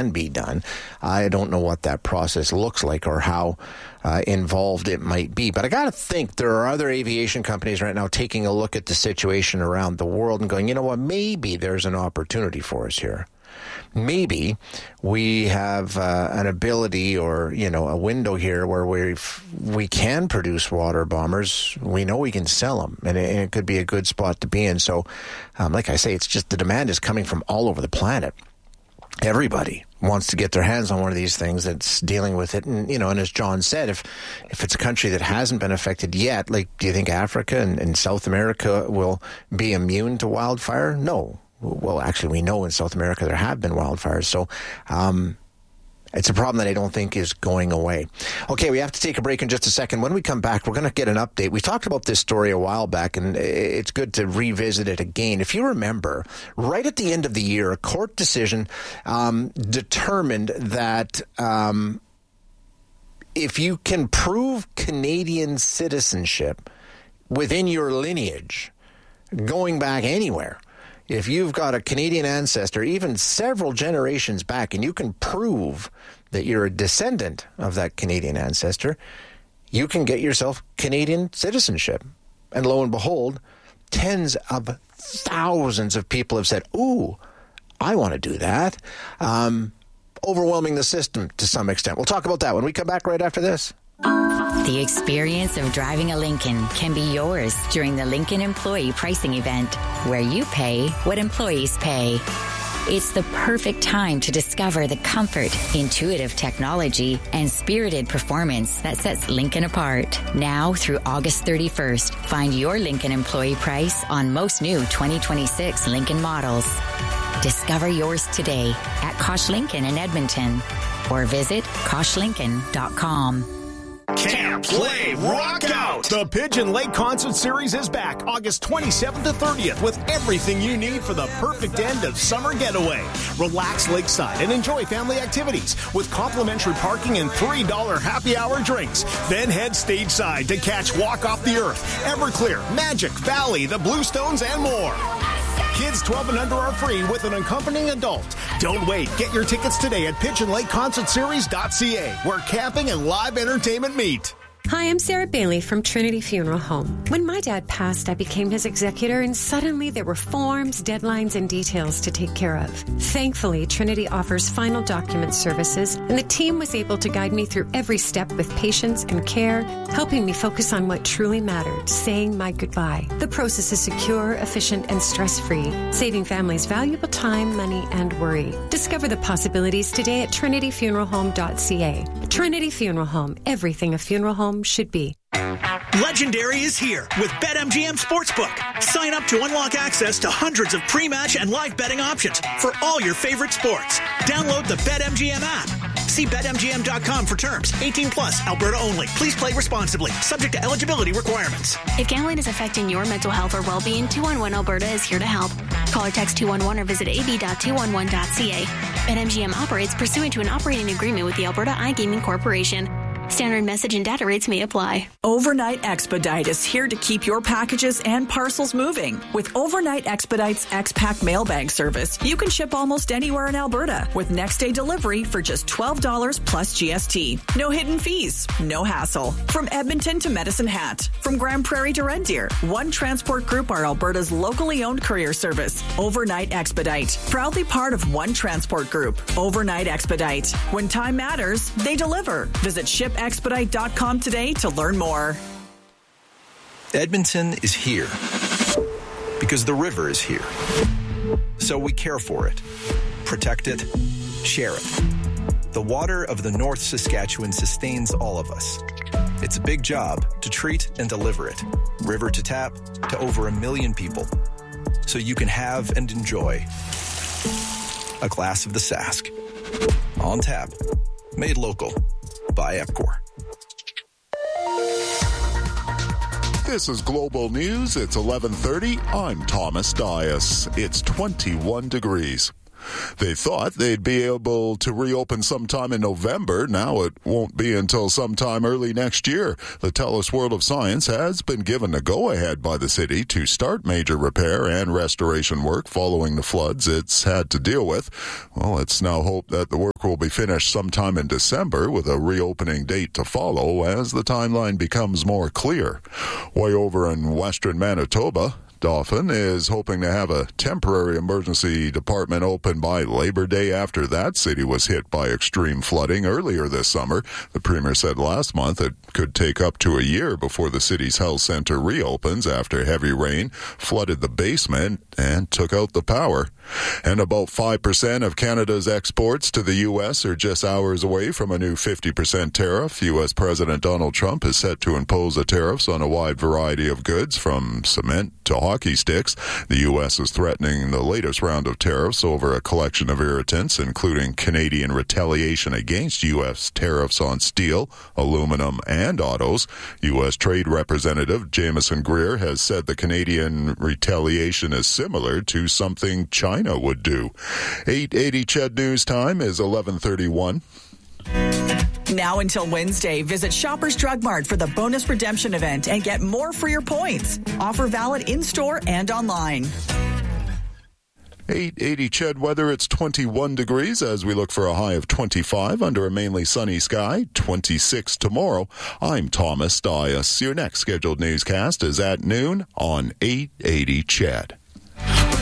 can be done. I don't know what that process looks like or how involved it might be. But I got to think there are other aviation companies right now taking a look at the situation around the world and going, you know what, maybe there's an opportunity for us here. Maybe we have an ability or, a window here where we can produce water bombers. We know we can sell them, and it could be a good spot to be in. So, like I say, it's just the demand is coming from all over the planet. Everybody wants to get their hands on one of these things that's dealing with it. And, and as John said, if it's a country that hasn't been affected yet, like, do you think Africa and South America will be immune to wildfire? No. Well, actually, we know in South America there have been wildfires. So it's a problem that I don't think is going away. Okay, we have to take a break in just a second. When we come back, we're going to get an update. We talked about this story a while back, and it's good to revisit it again. If you remember, right at the end of the year, a court decision determined that if you can prove Canadian citizenship within your lineage, going back anywhere, if you've got a Canadian ancestor, even several generations back, and you can prove that you're a descendant of that Canadian ancestor, you can get yourself Canadian citizenship. And lo and behold, tens of thousands of people have said, ooh, I want to do that. Overwhelming the system to some extent. We'll talk about that when we come back right after this. The experience of driving a Lincoln can be yours during the Lincoln Employee Pricing Event, where you pay what employees pay. It's the perfect time to discover the comfort, intuitive technology, and spirited performance that sets Lincoln apart. Now through August 31st, find your Lincoln employee price on most new 2026 Lincoln models. Discover yours today at Kosh Lincoln in Edmonton or visit KoshLincoln.com. Camp, Play, Rock Out! The Pigeon Lake Concert Series is back August 27th to 30th with everything you need for the perfect end of summer getaway. Relax lakeside and enjoy family activities with complimentary parking and $3 happy hour drinks. Then head stage side to catch Walk Off the Earth, Everclear, Magic, Valley, the Bluestones, and more. Kids 12 and under are free with an accompanying adult. Don't wait. Get your tickets today at PigeonLakeConcertSeries.ca, where camping and live entertainment meet. Hi, I'm Sarah Bailey from Trinity Funeral Home. When my dad passed, I became his executor, and suddenly there were forms, deadlines, and details to take care of. Thankfully, Trinity offers final document services, and the team was able to guide me through every step with patience and care, helping me focus on what truly mattered, saying my goodbye. The process is secure, efficient, and stress-free, saving families valuable time, money, and worry. Discover the possibilities today at trinityfuneralhome.ca. Trinity Funeral Home, everything a funeral home should be. Legendary is here with BetMGM Sportsbook. Sign up to unlock access to hundreds of pre-match and live betting options for all your favorite sports. Download the BetMGM app. See BetMGM.com for terms. 18 plus, Alberta only. Please play responsibly. Subject to eligibility requirements. If gambling is affecting your mental health or well-being, 211 Alberta is here to help. Call or text 211 or visit ab.211.ca. BetMGM operates pursuant to an operating agreement with the Alberta iGaming Corporation. Standard message and data rates may apply. Overnight Expedite is here to keep your packages and parcels moving. With Overnight Expedite's X-Pack mail bag service, you can ship almost anywhere in Alberta with next-day delivery for just $12 plus GST. No hidden fees, no hassle. From Edmonton to Medicine Hat, from Grand Prairie to Red Deer, One Transport Group are Alberta's locally owned courier service. Overnight Expedite, proudly part of One Transport Group. Overnight Expedite. When time matters, they deliver. Visit shipexpedite.com today to learn more. Edmonton is here because the river is here. So we care for it, protect it, share it. The water of the North Saskatchewan sustains all of us. It's a big job to treat and deliver it, river to tap, to over 1 million people. So you can have and enjoy a glass of the Sask. On tap, made local by Epcor. This is Global News. It's 11:30. I'm Thomas Dias. It's 21 degrees. They thought they'd be able to reopen sometime in November. Now it won't be until sometime early next year. The TELUS World of Science has been given the go-ahead by the city to start major repair and restoration work following the floods it's had to deal with. Well, let's now hope that the work will be finished sometime in December, with a reopening date to follow as the timeline becomes more clear. Way over in western Manitoba, Dauphin is hoping to have a temporary emergency department open by Labor Day after that city was hit by extreme flooding earlier this summer. The Premier said last month it could take up to a year before the city's health center reopens after heavy rain flooded the basement and took out the power. And about 5% of Canada's exports to the U.S. are just hours away from a new 50% tariff. U.S. President Donald Trump is set to impose the tariffs on a wide variety of goods, from cement to hockey sticks. The U.S. is threatening the latest round of tariffs over a collection of irritants, including Canadian retaliation against U.S. tariffs on steel, aluminum, and autos. U.S. Trade Representative Jameson Greer has said the Canadian retaliation is similar to something China would do. 8:80 CHED News Time is 11:31. Now until Wednesday, visit Shoppers Drug Mart for the bonus redemption event and get more for your points. Offer valid in-store and online. 8:80 CHED weather. It's 21 degrees as we look for a high of 25 under a mainly sunny sky. 26 tomorrow. I'm Thomas Dias. Your next scheduled newscast is at noon on 8:80 CHED.